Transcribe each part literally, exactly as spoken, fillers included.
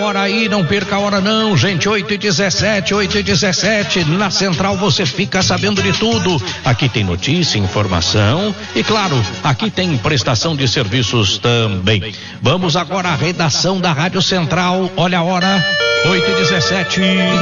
hora aí, não perca a hora não, gente. Oito e dezessete, oito e dezessete, na Central você fica sabendo de tudo. Aqui tem notícia, informação e, claro, aqui tem prestação de serviços também. Vamos agora à redação da Rádio Central. Olha a hora, oito e dezessete.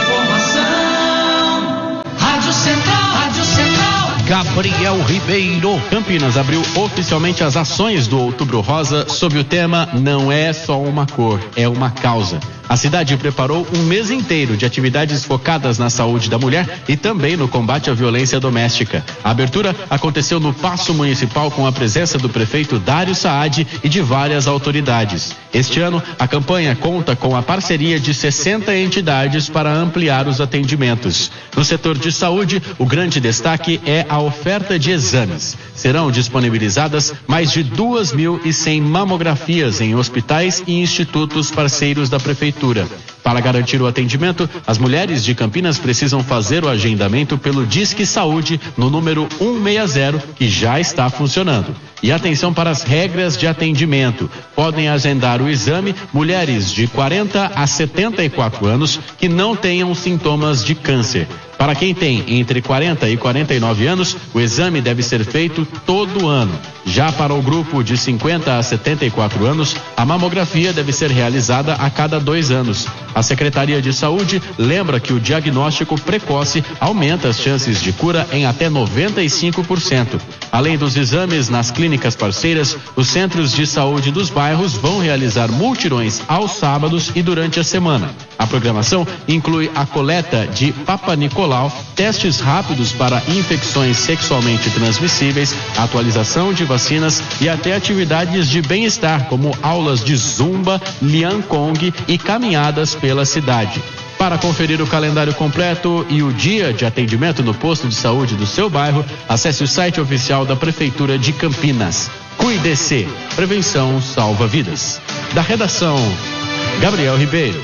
Informação, Rádio Central, Rádio Central. Gabriel Ribeiro. Campinas abriu oficialmente as ações do Outubro Rosa sob o tema Não é só uma cor, é uma causa. A cidade preparou um mês inteiro de atividades focadas na saúde da mulher e também no combate à violência doméstica. A abertura aconteceu no Paço Municipal com a presença do prefeito Dário Saad e de várias autoridades. Este ano, a campanha conta com a parceria de sessenta entidades para ampliar os atendimentos. No setor de saúde, o grande destaque é a oferta de exames. Serão disponibilizadas mais de duas mil e cem mamografias em hospitais e institutos parceiros da prefeitura. Para garantir o atendimento, as mulheres de Campinas precisam fazer o agendamento pelo Disque Saúde no número cento e sessenta, que já está funcionando. E atenção para as regras de atendimento. Podem agendar o exame mulheres de quarenta a setenta e quatro anos que não tenham sintomas de câncer. Para quem tem entre quarenta e quarenta e nove anos, o exame deve ser feito todo ano. Já para o grupo de cinquenta a setenta e quatro anos, a mamografia deve ser realizada a cada dois anos. A Secretaria de Saúde lembra que o diagnóstico precoce aumenta as chances de cura em até noventa e cinco por cento. Além dos exames nas clínicas parceiras, os centros de saúde dos bairros vão realizar multirões aos sábados e durante a semana. A programação inclui a coleta de Papa Nicolau, testes rápidos para infecções sexualmente transmissíveis, atualização de vacinas e até atividades de bem-estar, como aulas de zumba, lian kong e caminhadas pela cidade. Para conferir o calendário completo e o dia de atendimento no posto de saúde do seu bairro, acesse o site oficial da Prefeitura de Campinas. Cuide-se. Prevenção salva vidas. Da redação, Gabriel Ribeiro.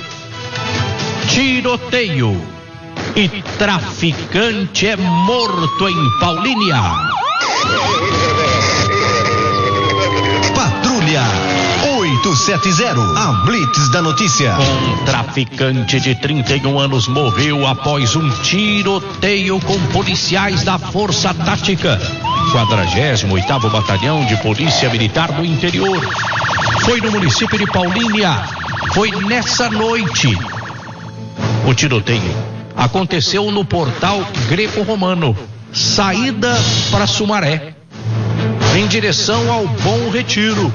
Tiroteio e traficante é morto em Paulínia. Patrulha oito sete zero, a Blitz da notícia. Um traficante de trinta e um anos morreu após um tiroteio com policiais da Força Tática, quadragésimo oitavo Batalhão de Polícia Militar do Interior. Foi no município de Paulínia. Foi nessa noite. O tiroteio aconteceu no portal Greco-Romano, saída para Sumaré, em direção ao Bom Retiro.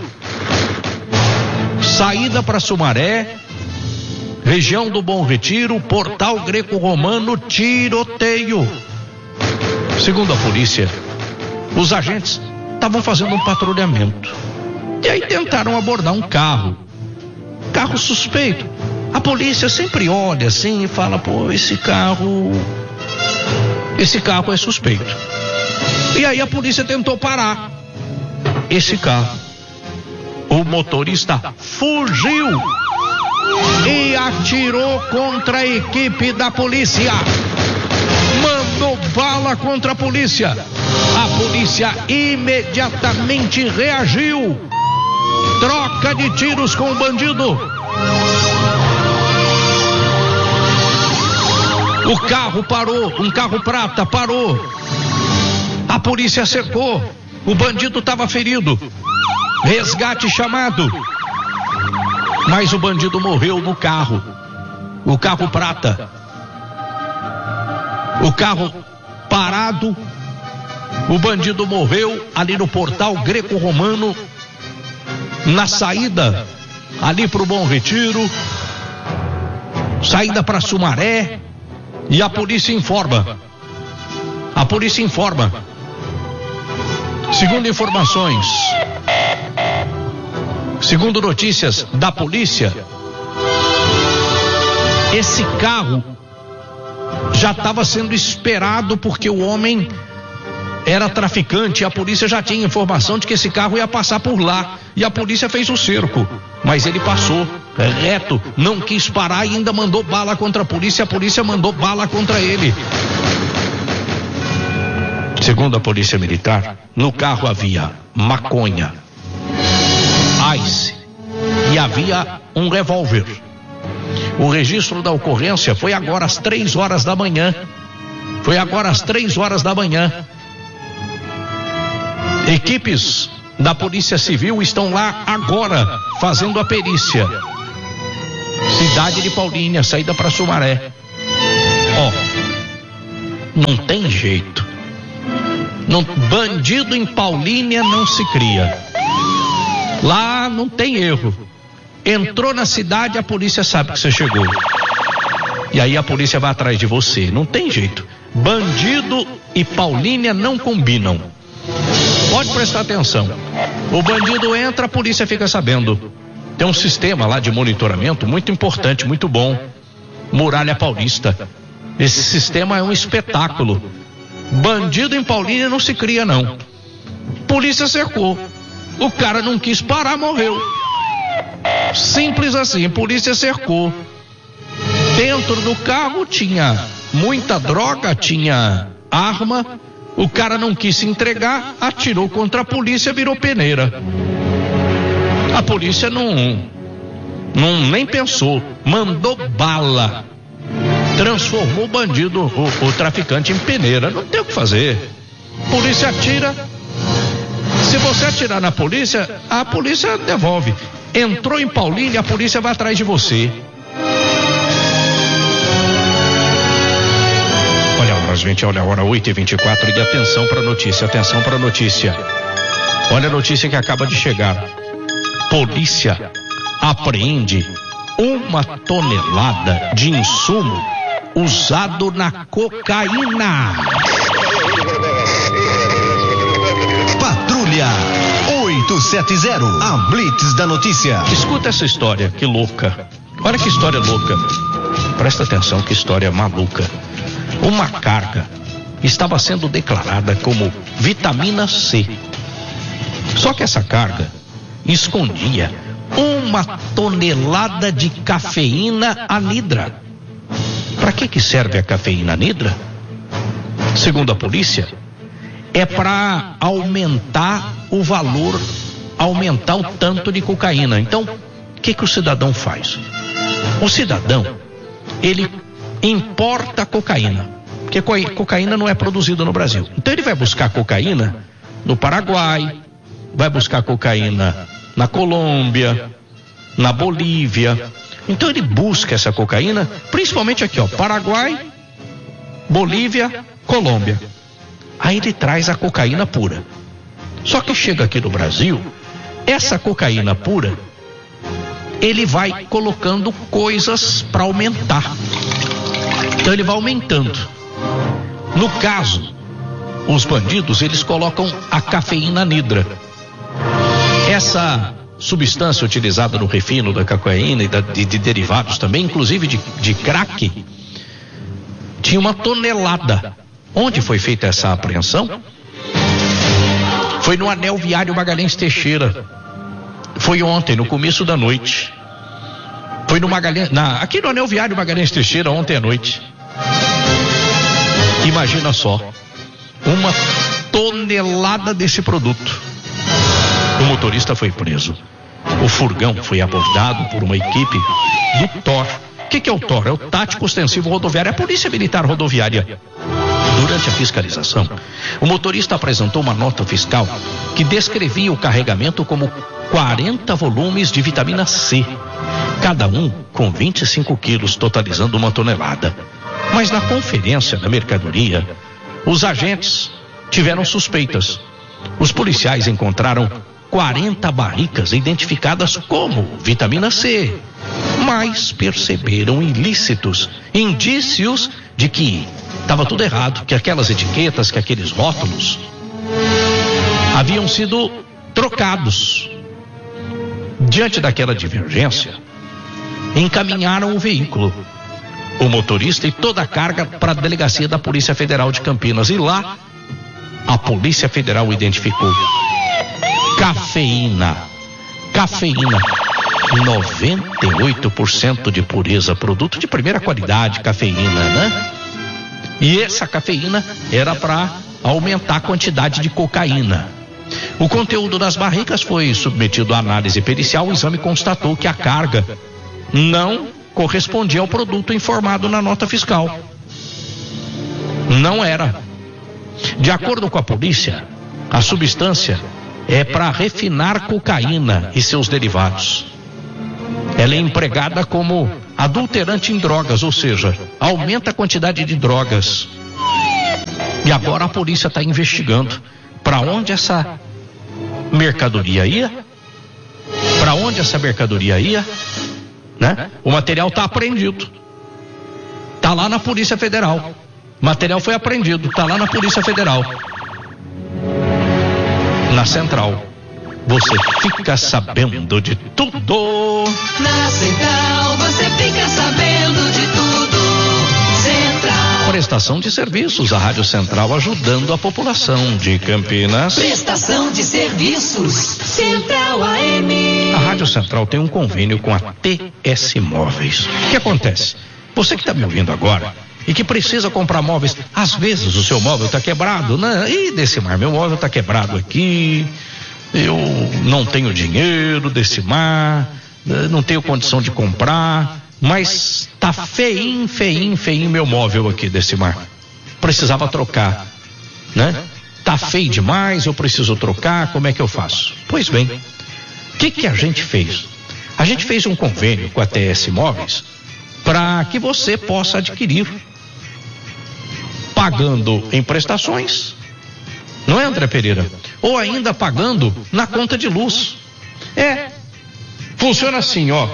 Saída para Sumaré, região do Bom Retiro, portal Greco-Romano, tiroteio. Segundo a polícia, os agentes estavam fazendo um patrulhamento e aí tentaram abordar um carro, carro suspeito. A polícia sempre olha assim e fala, pô, esse carro, esse carro é suspeito. E aí a polícia tentou parar esse carro. O motorista fugiu e atirou contra a equipe da polícia. Mandou bala contra a polícia. A polícia imediatamente reagiu. Troca de tiros com o bandido. O carro parou, um carro prata parou. A polícia cercou. O bandido estava ferido. Resgate chamado. Mas o bandido morreu no carro. O carro prata. O carro parado. O bandido morreu ali no portal Greco-Romano, na saída ali para o Bom Retiro, saída para Sumaré. E a polícia informa. A polícia informa. Segundo informações, segundo notícias da polícia, esse carro já estava sendo esperado porque o homem era traficante. A polícia já tinha informação de que esse carro ia passar por lá. E a polícia fez o cerco. Mas ele passou reto, não quis parar e ainda mandou bala contra a polícia. A polícia mandou bala contra ele. Segundo a polícia militar, no carro havia maconha, ice e havia um revólver. O registro da ocorrência foi agora às três horas da manhã. Foi agora às três horas da manhã. Equipes da Polícia Civil estão lá agora fazendo a perícia. Cidade de Paulínia, saída para Sumaré. Ó, não tem jeito. Não, bandido em Paulínia não se cria. Lá não tem erro. Entrou na cidade, a polícia sabe que você chegou. E aí a polícia vai atrás de você. Não tem jeito. Bandido e Paulínia não combinam. Pode prestar atenção. O bandido entra, a polícia fica sabendo. Tem um sistema lá de monitoramento muito importante, muito bom. Muralha Paulista. Esse sistema é um espetáculo. Bandido em Paulínia não se cria, não. Polícia cercou. O cara não quis parar, morreu. Simples assim, polícia cercou. Dentro do carro tinha muita droga, tinha arma. O cara não quis se entregar, atirou contra a polícia, virou peneira. A polícia não, não nem pensou, mandou bala. Transformou o bandido, o, o traficante em peneira. Não tem o que fazer. Polícia atira. Se você atirar na polícia, a polícia devolve. Entrou em Paulínia, a polícia vai atrás de você. Olha a hora, gente, olha a hora, oito e vinte e quatro, e atenção para a notícia, atenção para a notícia. Olha a notícia que acaba de chegar. Polícia apreende uma tonelada de insumo usado na cocaína. Patrulha oito sete zero, a Blitz da notícia. Escuta essa história, que louca. Olha que história louca. Presta atenção, que história maluca. Uma carga estava sendo declarada como vitamina C. Só que essa carga escondia uma tonelada de cafeína anidra. Para que que serve a cafeína anidra? Segundo a polícia, é para aumentar o valor, aumentar o tanto de cocaína. Então, o que que o cidadão faz? O cidadão, ele importa cocaína, porque cocaína não é produzida no Brasil. Então ele vai buscar cocaína no Paraguai, vai buscar cocaína na Colômbia, na Bolívia. Então ele busca essa cocaína, principalmente aqui, ó, Paraguai, Bolívia, Colômbia. Aí ele traz a cocaína pura. Só que chega aqui no Brasil, essa cocaína pura, ele vai colocando coisas para aumentar. Então ele vai aumentando. No caso, os bandidos, eles colocam a cafeína anidra. Essa substância utilizada no refino da cocaína e da, de, de derivados também, inclusive de, de crack, tinha uma tonelada. Onde foi feita essa apreensão? Foi no Anel Viário Magalhães Teixeira. Foi ontem, no começo da noite. Foi no Magalhães, na, aqui no Anel Viário Magalhães Teixeira, ontem à noite. Imagina só, uma tonelada desse produto. O motorista foi preso. O furgão foi abordado por uma equipe do T O R. O que que é o T O R? É o Tático Ostensivo Rodoviário, é a Polícia Militar Rodoviária. Durante a fiscalização, o motorista apresentou uma nota fiscal que descrevia o carregamento como quarenta volumes de vitamina C, cada um com vinte e cinco quilos, totalizando uma tonelada. Mas na conferência da mercadoria, os agentes tiveram suspeitas. Os policiais encontraram quarenta barricas identificadas como vitamina C, mas perceberam ilícitos, indícios de que estava tudo errado, que aquelas etiquetas, que aqueles rótulos haviam sido trocados. Diante daquela divergência, encaminharam o veículo, o motorista e toda a carga para a delegacia da Polícia Federal de Campinas. E lá, a Polícia Federal identificou cafeína. Cafeína, noventa e oito por cento de pureza, produto de primeira qualidade, cafeína, né? E essa cafeína era para aumentar a quantidade de cocaína. O conteúdo das barricas foi submetido à análise pericial. O exame constatou que a carga não correspondia ao produto informado na nota fiscal. Não era. De acordo com a polícia, a substância é para refinar cocaína e seus derivados. Ela é empregada como adulterante em drogas, ou seja, aumenta a quantidade de drogas. E agora a polícia está investigando para onde essa mercadoria ia, para onde essa mercadoria ia, né? O material está apreendido, está lá na Polícia Federal. O material foi apreendido, está lá na Polícia Federal, na Central. Você fica sabendo de tudo. Na Central você fica sabendo de tudo. Central. Prestação de serviços, a Rádio Central ajudando a população de Campinas. Prestação de serviços, Central A M. A Rádio Central tem um convênio com a T S Móveis. O que acontece? Você que está me ouvindo agora e que precisa comprar móveis, às vezes o seu móvel está quebrado, né? Ih, Decimar, meu móvel está quebrado aqui, eu não tenho dinheiro, Decimar, não tenho condição de comprar, mas tá feinho, feinho, feinho meu móvel aqui, Decimar. Precisava trocar, né? Tá feio demais, eu preciso trocar, como é que eu faço? Pois bem, o que que a gente fez? A gente fez um convênio com a T S Móveis para que você possa adquirir pagando em prestações, não é, André Pereira? Ou ainda pagando na conta de luz. É, funciona assim, ó.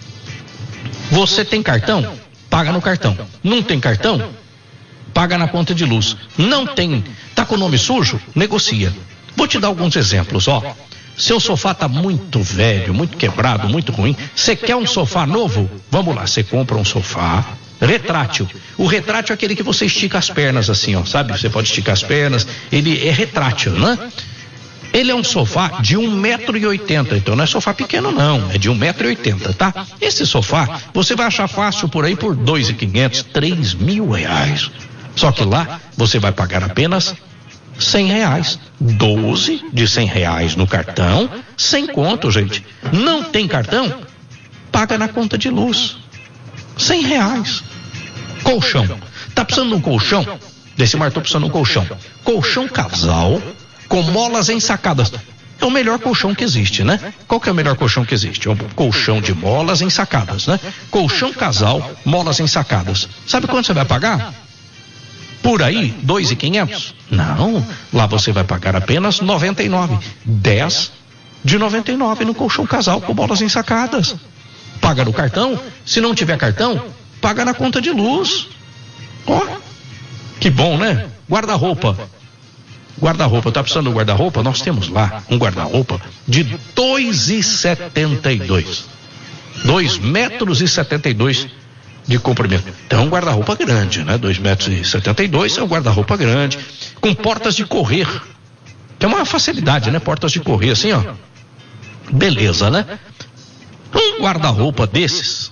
Você tem cartão? Paga no cartão. Não tem cartão? Paga na conta de luz. Não tem, tá com o nome sujo? Negocia. Vou te dar alguns exemplos, ó. Seu sofá tá muito velho, muito quebrado, muito ruim. Você quer um sofá novo? Vamos lá, você compra um sofá retrátil. O retrátil é aquele que você estica as pernas assim, ó, sabe? Você pode esticar as pernas, ele é retrátil, né? Ele é um sofá de um metro e oitenta, então não é sofá pequeno não, é de um metro e oitenta, tá? Esse sofá, você vai achar fácil por aí por dois mil e quinhentos, três mil reais. Só que lá, você vai pagar apenas cem reais. doze de cem reais no cartão, sem conto, gente. Não tem cartão? Paga na conta de luz. cem reais. Colchão. Tá precisando de um colchão? Decimar, tô precisando de um colchão. Colchão casal com molas ensacadas. É o melhor colchão que existe, né? Qual que é o melhor colchão que existe? É um colchão de molas ensacadas, né? Colchão casal, molas ensacadas. Sabe quanto você vai pagar? Por aí, dois mil e quinhentos? Não, lá você vai pagar apenas noventa e nove. dez de noventa e nove no colchão casal com molas ensacadas. Paga no cartão, se não tiver cartão, paga na conta de luz. Ó, oh, que bom, né? Guarda-roupa. Guarda-roupa, tá precisando de um guarda-roupa? Nós temos lá um guarda-roupa de dois e setenta e dois. dois metros e setenta e dois de comprimento. Então, um guarda-roupa grande, né? dois metros e setenta e dois é um guarda-roupa grande, com portas de correr. Que é uma facilidade, né? Portas de correr, assim, ó. Beleza, né? Um guarda-roupa desses,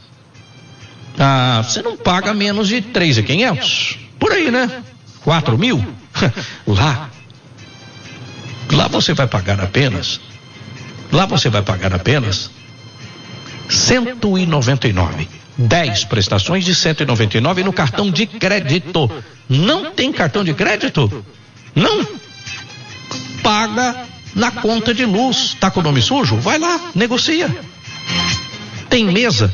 ah, você não paga menos de três mil e quinhentos. Por aí, né? quatro mil. Lá, lá você vai pagar apenas, lá você vai pagar apenas cento e noventa e nove. dez prestações de cento e noventa e nove no cartão de crédito. Não tem cartão de crédito? Não. Paga na conta de luz. Tá com o nome sujo? Vai lá, negocia. Tem mesa,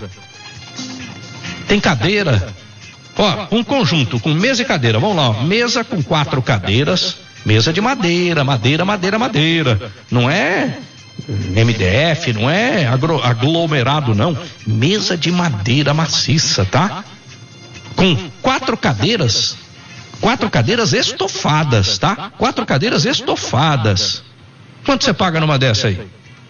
tem cadeira. Ó, um conjunto com mesa e cadeira. Vamos lá, ó. Mesa com quatro cadeiras, mesa de madeira, madeira, madeira, madeira. Não é M D F, não é agro, aglomerado, não. Mesa de madeira maciça, tá? Com quatro cadeiras, quatro cadeiras estofadas, tá? Quatro cadeiras estofadas. Quanto você paga numa dessa aí?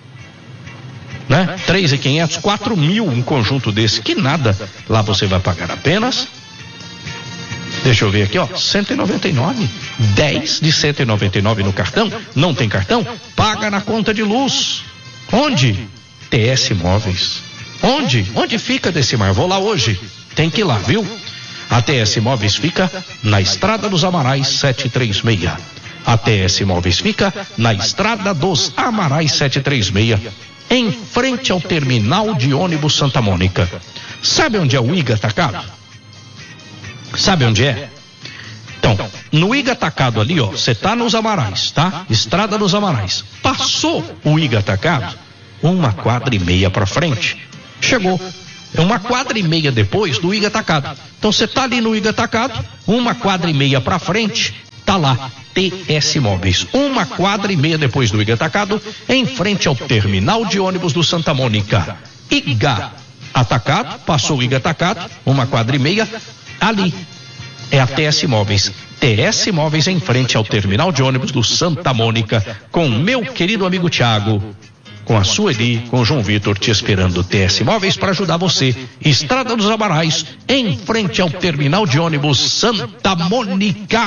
Né? três mil e quinhentos, quatro mil um conjunto desse, que nada. Lá você vai pagar apenas, deixa eu ver aqui, ó, cento e noventa e nove. dez de cento e noventa e nove no cartão. Não tem cartão? Paga na conta de luz. Onde? T S Móveis. Onde? Onde fica, Decimar? Vou lá hoje. Tem que ir lá, viu? A T S Móveis fica na Estrada dos Amarais setecentos e trinta e seis. A T S Móveis fica na Estrada dos Amarais setecentos e trinta e seis, em frente ao terminal de ônibus Santa Mônica. Sabe onde é o I G Atacado? Sabe onde é? Então, no I G Atacado ali, ó, você tá nos Amarais, tá? Estrada dos Amarais. Passou o I G Atacado, uma quadra e meia pra frente. Chegou. É uma quadra e meia depois do I G Atacado. Então você tá ali no I G Atacado, uma quadra e meia pra frente, tá lá, T S Móveis. Uma quadra e meia depois do I G Atacado, em frente ao terminal de ônibus do Santa Mônica. I G Atacado, passou o I G Atacado, uma quadra e meia, ali é a T S Móveis. T S Móveis em frente ao terminal de ônibus do Santa Mônica, com meu querido amigo Thiago, com a Sueli, com o João Vitor, te esperando. T S Móveis para ajudar você. Estrada dos Amarais, em frente ao terminal de ônibus Santa Mônica.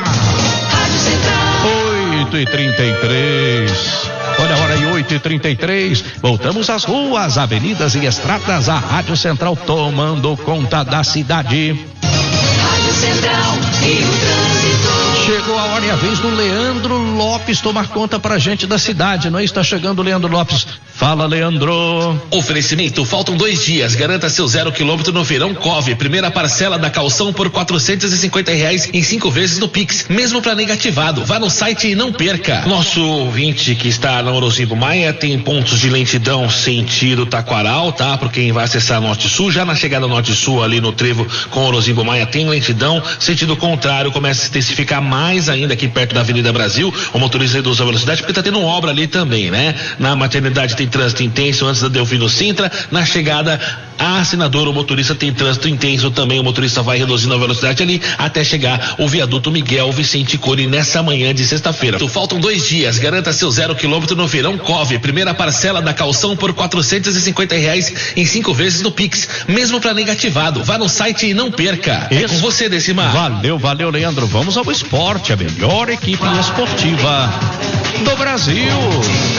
oito e trinta e três. Olha a hora aí, oito e trinta e três. Voltamos às ruas, avenidas e estradas. A Rádio Central tomando conta da cidade. Rádio Central e o trânsito. Chegou a hora e a vez do Leandro Lopes tomar conta pra gente da cidade, não é? Está chegando o Leandro Lopes. Fala, Leandro. Oferecimento, faltam dois dias, garanta seu zero quilômetro no Verão Cove, primeira parcela da calção por quatrocentos e cinquenta reais em cinco vezes no Pix, mesmo para negativado. Vá no site e não perca. Nosso ouvinte que está na Orozimbo Maia tem pontos de lentidão sentido Taquaral, tá? Para quem vai acessar Norte-Sul, já na chegada Norte-Sul ali no trevo com Orozimbo Maia tem lentidão, sentido contrário começa a se intensificar mais ainda aqui perto da Avenida Brasil. O motorista reduz a velocidade porque tá tendo obra ali também, né? Na maternidade tem trânsito intenso antes da Delfino Sintra, na chegada a Senador o motorista tem trânsito intenso também, o motorista vai reduzindo a velocidade ali até chegar o viaduto Miguel Vicente Cori nessa manhã de sexta-feira. Faltam dois dias, garanta seu zero quilômetro no Verão Cove, primeira parcela da calção por quatrocentos e cinquenta reais em cinco vezes no Pix, mesmo para negativado. Vá no site e não perca. Isso. É com você, Decimar. Valeu, valeu, Leandro. Vamos ao esporte, a melhor equipe esportiva do Brasil.